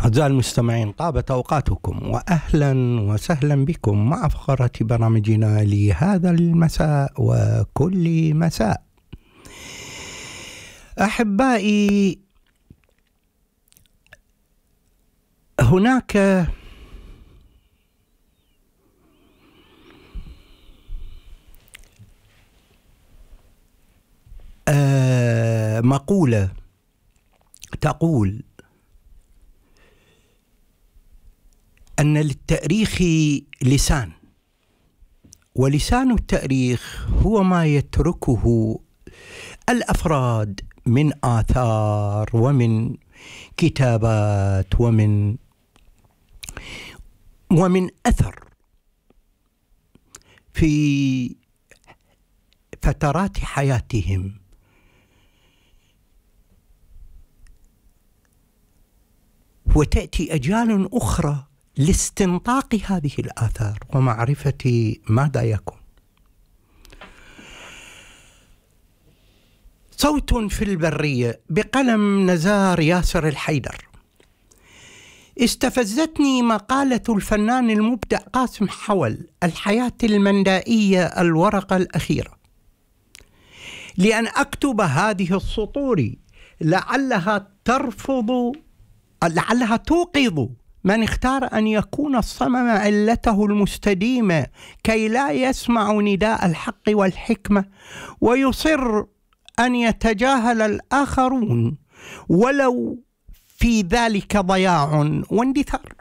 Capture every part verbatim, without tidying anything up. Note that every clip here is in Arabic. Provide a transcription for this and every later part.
أعزائي المستمعين، طابت أوقاتكم وأهلا وسهلا بكم مع فقرة برامجنا لهذا المساء وكل مساء. أحبائي، هناك آه مقولة تقول أن للتاريخ لسان، ولسان التاريخ هو ما يتركه الأفراد من آثار ومن كتابات ومن ومن أثر في فترات حياتهم. وتأتي أجيال أخرى لاستنطاق هذه الآثار ومعرفة ماذا يكون. صوت في البرية بقلم نزار ياسر الحيدر. استفزتني مقالة الفنان المبدع قاسم حول الحياة المندائية الورقة الأخيرة لأن أكتب هذه السطور لعلها ترفض لعلها توقظ من اختار أن يكون الصمم علته المستديمة كي لا يسمع نداء الحق والحكمة، ويصر أن يتجاهل الآخرون ولو في ذلك ضياع واندثار.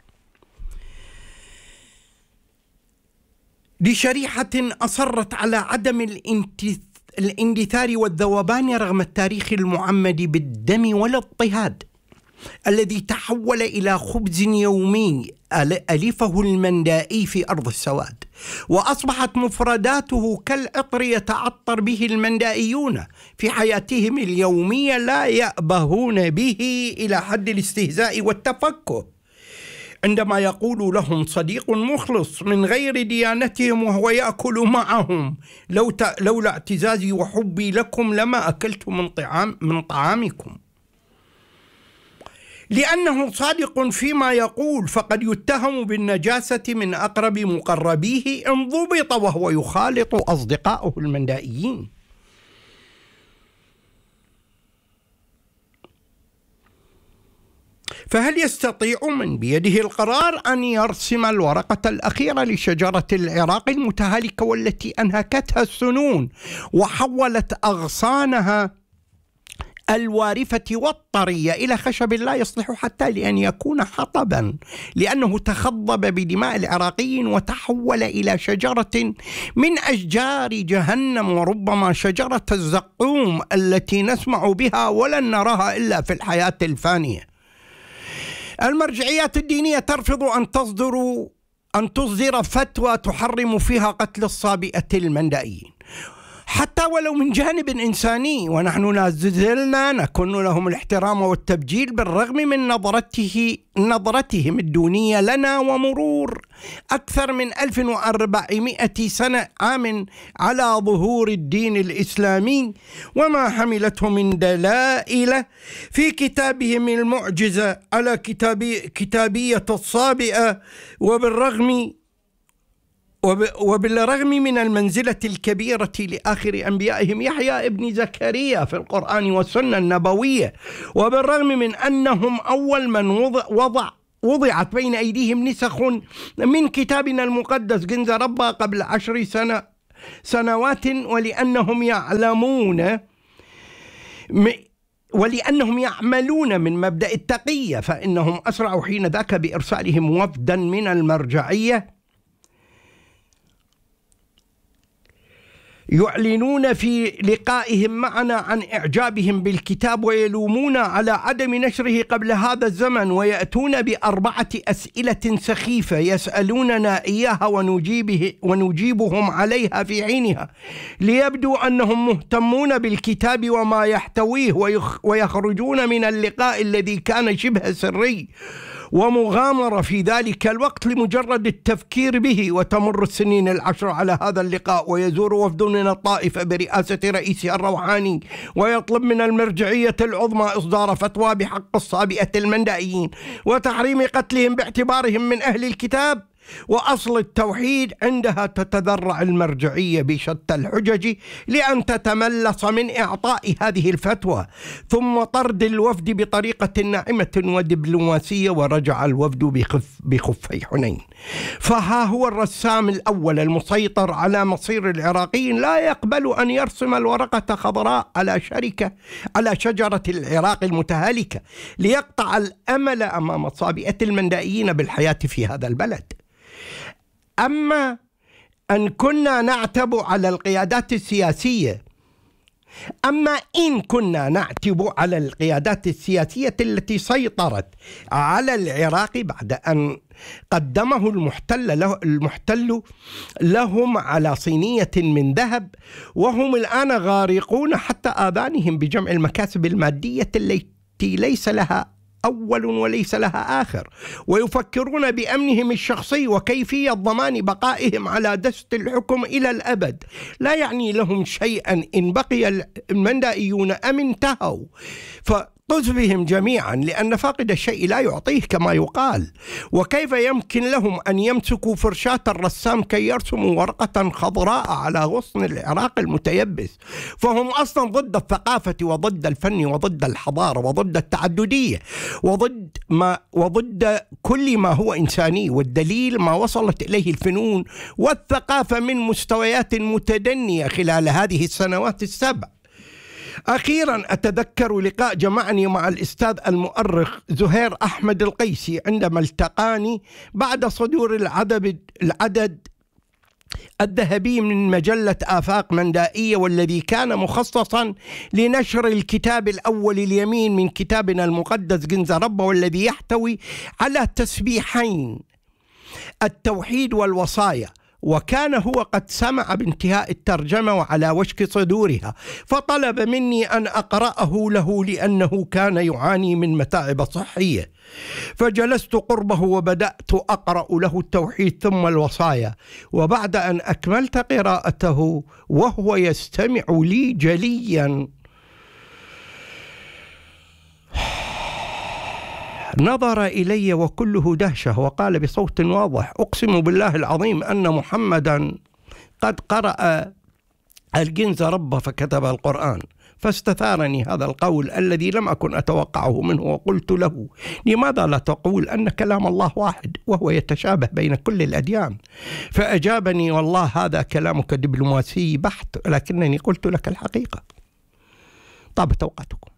لشريحة أصرت على عدم الاندثار والذوبان رغم التاريخ المعمد بالدم والاضطهاد الذي تحول إلى خبز يومي ألفه المندائي في أرض السواد، وأصبحت مفرداته كالعطر يتعطر به المندائيون في حياتهم اليومية، لا يأبهون به إلى حد الاستهزاء والتفكه عندما يقول لهم صديق مخلص من غير ديانتهم وهو يأكل معهم: لو ت... لولا اعتزازي وحبي لكم لما أكلت من طعام من طعامكم. لأنه صادق فيما يقول فقد يتهم بالنجاسة من أقرب مقربيه إن ضبط وهو يخالط أصدقائه المندائيين. فهل يستطيع من بيده القرار أن يرسم الورقة الأخيرة لشجرة العراق المتهالكة والتي أنهكتها السنون وحولت أغصانها الوارفة والطرية إلى خشب لا يصلح حتى لأن يكون حطبا، لأنه تخضب بدماء العراقيين وتحول إلى شجرة من أشجار جهنم، وربما شجرة الزقوم التي نسمع بها ولن نراها إلا في الحياة الفانية. المرجعيات الدينية ترفض أن تصدر أن تصدر فتوى تحرم فيها قتل الصابئة المندائيين حتى ولو من جانب إنساني، ونحن لا زلنا نكن لهم الاحترام والتبجيل بالرغم من نظرته نظرتهم الدونية لنا ومرور أكثر من ألف وأربعمائة سنة عام على ظهور الدين الإسلامي وما حملته من دلائل في كتابهم المعجزة على كتابي كتابية الصابئة. وبالرغم وبالرغم من المنزلة الكبيرة لآخر أنبيائهم يحيى ابن زكريا في القرآن والسنة النبوية، وبالرغم من أنهم أول من وضع, وضع وضعت بين أيديهم نسخ من كتابنا المقدس جنز ربا قبل عشر سنة سنوات، ولأنهم يعلمون ولأنهم يعملون من مبدأ التقية فإنهم أسرعوا حين ذاك بإرسالهم وفدا من المرجعية يعلنون في لقائهم معنا عن إعجابهم بالكتاب ويلومون على عدم نشره قبل هذا الزمن، ويأتون بأربعة أسئلة سخيفة يسألوننا إياها ونجيبه ونجيبهم عليها في عينها، ليبدو أنهم مهتمون بالكتاب وما يحتويه، ويخرجون من اللقاء الذي كان شبه سري ومغامرة في ذلك الوقت لمجرد التفكير به. وتمر السنين العشر على هذا اللقاء، ويزور وفد من الطائفة برئاسة رئيسها الروحاني ويطلب من المرجعية العظمى إصدار فتوى بحق الصابئة المندائيين وتحريم قتلهم باعتبارهم من أهل الكتاب وأصل التوحيد. عندها تتذرع المرجعية بشتى الحجج لأن تتملص من إعطاء هذه الفتوى، ثم طرد الوفد بطريقة ناعمة ودبلوماسية، ورجع الوفد بخف بخفي حنين. فها هو الرسام الأول المسيطر على مصير العراقيين لا يقبل أن يرسم الورقة خضراء على شركة على شجرة العراق المتهالكة ليقطع الأمل أمام صابئة المندائيين بالحياة في هذا البلد. أما أن كنا نعتب على القيادات السياسية أما إن كنا نعتب على القيادات السياسية التي سيطرت على العراق بعد أن قدمه المحتل, له المحتل لهم على صينية من ذهب، وهم الآن غارقون حتى آذانهم بجمع المكاسب المادية التي ليس لها أول وليس لها آخر، ويفكرون بأمنهم الشخصي وكيفية ضمان بقائهم على دست الحكم إلى الأبد. لا يعني لهم شيئا إن بقي المندائيون أم انتهوا، فطز بهم جميعا، لأن فاقد الشيء لا يعطيه كما يقال. وكيف يمكن لهم أن يمسكوا فرشاة الرسام كي يرسموا ورقة خضراء على غصن العراق المتيبس؟ فهم أصلا ضد الثقافة وضد الفن وضد الحضارة وضد التعددية وضد ما وضد كل ما هو إنساني. والدليل ما وصلت إليه الفنون والثقافة من مستويات متدنية خلال هذه السنوات السبع. أخيرا أتذكر لقاء جمعني مع الأستاذ المؤرخ زهير أحمد القيسي عندما التقاني بعد صدور العدد, العدد الذهبي من مجلة آفاق مندائية، والذي كان مخصصا لنشر الكتاب الأول اليمين من كتابنا المقدس كنز ربه، والذي يحتوي على تسبيحين التوحيد والوصايا. وكان هو قد سمع بانتهاء الترجمة وعلى وشك صدورها، فطلب مني أن أقرأه له لأنه كان يعاني من متاعب صحية. فجلست قربه وبدأت أقرأ له التوحيد ثم الوصايا، وبعد أن أكملت قراءته وهو يستمع لي جليا نظر إلي وكله دهشة وقال بصوت واضح: أقسم بالله العظيم أن محمدا قد قرأ الكنز ربه فكتب القرآن. فاستثارني هذا القول الذي لم أكن أتوقعه منه، وقلت له: لماذا لا تقول أن كلام الله واحد وهو يتشابه بين كل الأديان؟ فأجابني: والله هذا كلامك دبلوماسي بحت، لكنني قلت لك الحقيقة. طابت أوقاتكم.